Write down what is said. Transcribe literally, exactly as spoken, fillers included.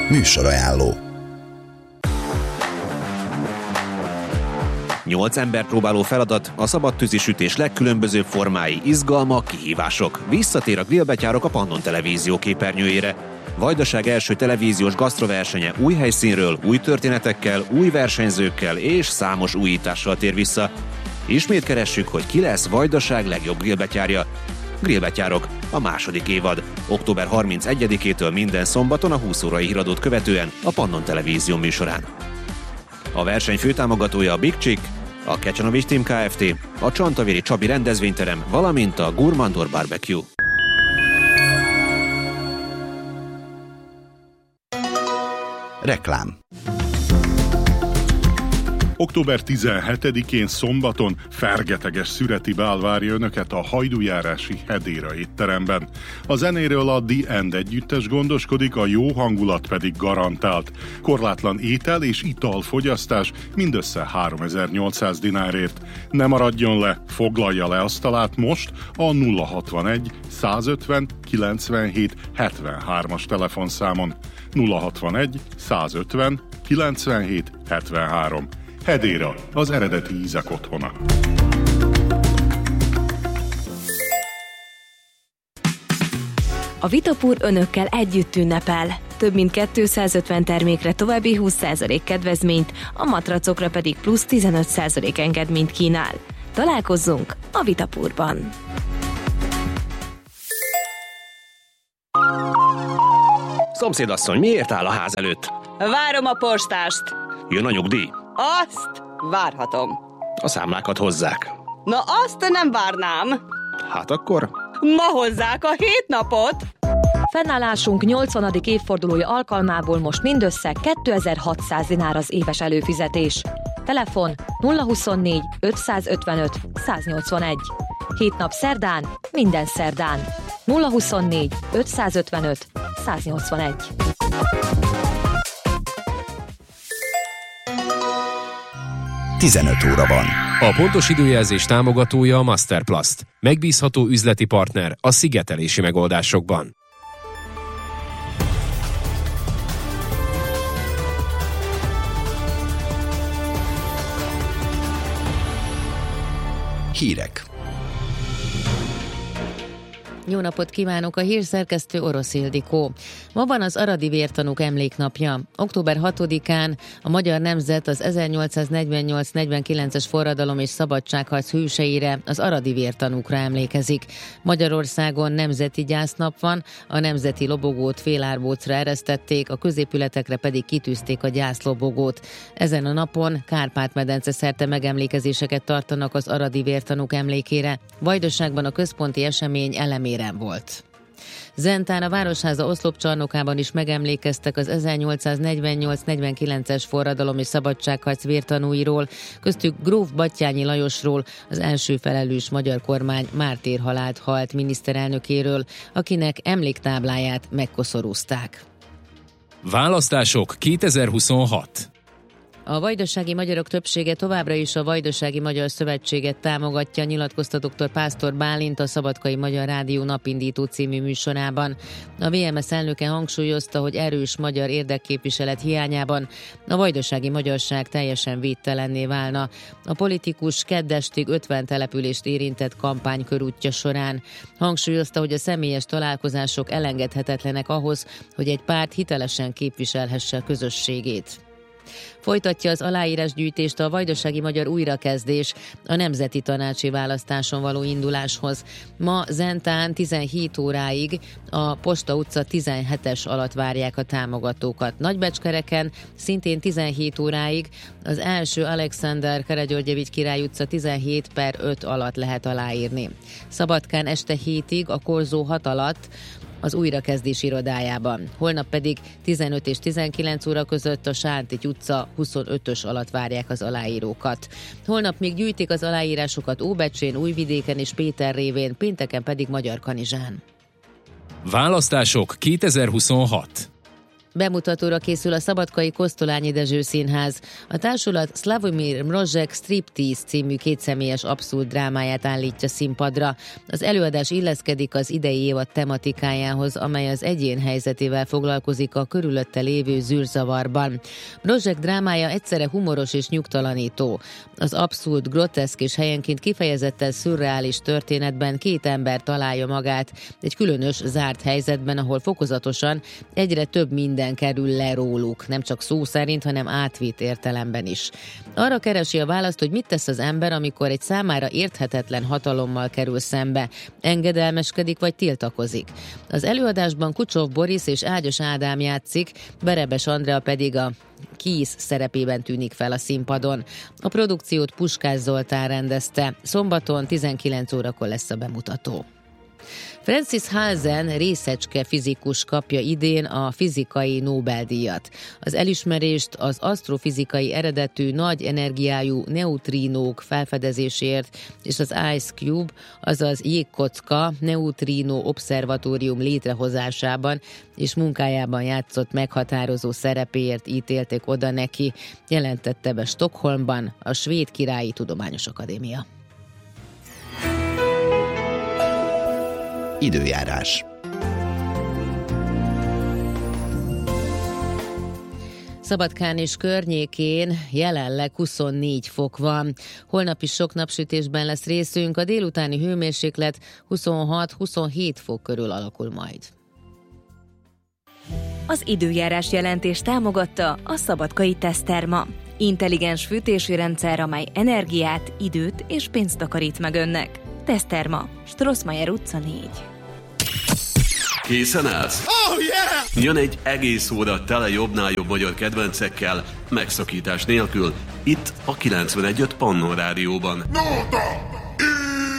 Műsorajánló. Nyolc ember próbáló feladat, a szabadtűzi sütés legkülönbözőbb formái, izgalmak, kihívások. Visszatér a grillbetyárok a Pannon Televízió képernyőjére. Vajdaság első televíziós gasztroversenye új helyszínről, új történetekkel, új versenyzőkkel és számos újítással tér vissza. Ismét keressük, hogy ki lesz Vajdaság legjobb grillbetyárja. Grillbetyárok, a második évad. október harmincegyedikétől minden szombaton a húsz órai híradót követően a Pannon Televízió műsorán. A verseny főtámogatója a Big Chick, a Kecsanovics Team Kft., a Csantavéri Csabi rendezvényterem, valamint a Gurmandor Barbecue. Reklám. október tizenhetedikén szombaton fergeteges szüreti bál várja önöket a Hajdújárási Hedéra étteremben. A zenéről a The End együttes gondoskodik, a jó hangulat pedig garantált. Korlátlan étel és italfogyasztás mindössze háromezer-nyolcszáz dinárért. Ne maradjon le, foglalja le asztalát most a nulla hatvanegy százötven kilencvenhét hetvenhármas telefonszámon. nulla hatvanegy százötven kilencvenhét hetvenhárom. Hedéra, az eredeti ízek otthona. A Vitapur önökkel együtt ünnepel. Több mint kétszázötven termékre további húsz százalék kedvezményt, a matracokra pedig plusz tizenöt százalék engedményt kínál. Találkozzunk a Vitapurban! Szomszédasszony, miért áll a ház előtt? Várom a postást. Jön a nyugdíj? Azt várhatom. A számlákat hozzák. Na azt nem várnám. Hát akkor? Ma hozzák a hét napot. Fennállásunk nyolcvanadik évfordulója alkalmából most mindössze kétezer-hatszáz dinár az éves előfizetés. Telefon nulla huszonnégy ötszázötvenöt száznyolcvanegy. Hét nap szerdán, minden szerdán. nulla huszonnégy ötszázötvenöt száznyolcvanegy. tizenöt óra van. A pontos időjelzés támogatója a Masterplast. Megbízható üzleti partner a szigetelési megoldásokban. Hírek. Jó napot kívánok, a hírszerkesztő Orosz Ildikó. Ma van az aradi vértanúk emléknapja. október hatodikán a magyar nemzet az ezernyolcszáznegyvennyolc negyvenkilences forradalom és szabadságharc hőseire, az aradi vértanúkra emlékezik. Magyarországon nemzeti gyásznap van, a nemzeti lobogót félárbócra eresztették, a középületekre pedig kitűzték a gyászlobogót. Ezen a napon Kárpát-medence szerte megemlékezéseket tartanak az aradi vértanúk emlékére. Vajdaságban a központi esemény elemére volt. Zentán a Városháza oszlopcsarnokában is megemlékeztek az ezernyolcszáznegyvennyolc negyvenkilences forradalom és szabadságharc vértanúiról, köztük gróf Batthyány Lajosról, az első felelős magyar kormány mártírhalált halt miniszterelnökéről, akinek emléktábláját megkoszorúzták. Választások kétezer-huszonhat. A vajdasági magyarok többsége továbbra is a Vajdasági Magyar Szövetséget támogatja, nyilatkozta dr. Pásztor Bálint a Szabadkai Magyar Rádió Napindító című műsorában. A vé em es elnöke hangsúlyozta, hogy erős magyar érdekképviselet hiányában a vajdasági magyarság teljesen védtelenné válna. A politikus keddestig ötven települést érintett kampánykörútja során. Hangsúlyozta, hogy a személyes találkozások elengedhetetlenek ahhoz, hogy egy párt hitelesen képviselhesse közösségét. Folytatja az aláírásgyűjtést a Vajdasági Magyar Újrakezdés a nemzeti tanácsi választáson való induláshoz. Ma Zentán tizenhét óráig a Posta utca tizenhetes alatt várják a támogatókat. Nagybecskereken szintén tizenhét óráig az első Alexander Karagyörgyevics Király utca tizenhét per öt alatt lehet aláírni. Szabadkán este hétig a Korzó hat alatt az újrakezdés irodájában. Holnap pedig tizenöt és tizenkilenc óra között a Sántigy utca huszonötös alatt várják az aláírókat. Holnap még gyűjtik az aláírásokat Óbecsén, Újvidéken és Péterrévén, pénteken pedig Magyarkanizsán. Választások kétezer-huszonhat. Bemutatóra készül a szabadkai Kosztolányi Dezső Színház. A társulat Slavomir Mrozek Striptease című kétszemélyes abszurd drámáját állítja színpadra. Az előadás illeszkedik az idei évad tematikájához, amely az egyén helyzetével foglalkozik a körülötte lévő zűrzavarban. Mrozek drámája egyszerre humoros és nyugtalanító. Az abszurd, groteszk és helyenként kifejezetten szürreális történetben két ember találja magát egy különös, zárt helyzetben, ahol fokozatosan egyre több minden kerül le róluk, nem csak szó szerint, hanem átvitt értelemben is. Arra keresi a választ, hogy mit tesz az ember, amikor egy számára érthetetlen hatalommal kerül szembe, engedelmeskedik vagy tiltakozik. Az előadásban Kucsov Boris és Ágyas Ádám játszik, Berebes Andrea pedig a Kísz szerepében tűnik fel a színpadon. A produkciót Puskás Zoltán rendezte. Szombaton tizenkilenc órakor lesz a bemutató. Francis Halsen részecske fizikus kapja idén a fizikai Nobel-díjat. Az elismerést az asztrofizikai eredetű nagy energiájú neutrínók felfedezésért és az Ice Cube, azaz jégkocka neutrínó obszervatórium létrehozásában és munkájában játszott meghatározó szerepéért ítélték oda neki, jelentette be Stockholmban a Svéd Királyi Tudományos Akadémia. Időjárás. Szabadkán és környékén jelenleg huszonnégy fok van. Holnap is sok napsütésben lesz részünk, a délutáni hőmérséklet huszonhat-huszonhét fok körül alakul majd. Az időjárás jelentés támogatta a Szabadkai Teszterma. Intelligens fűtési rendszer, amely energiát, időt és pénzt takarít meg önnek. Teszterma, Strossmayer utca négy. Készen állsz? Oh, yeah! Jön egy egész óra tele jobbnál jobb magyar kedvencekkel, megszakítás nélkül, itt a kilencvenegy öt Pannon Rádióban. No,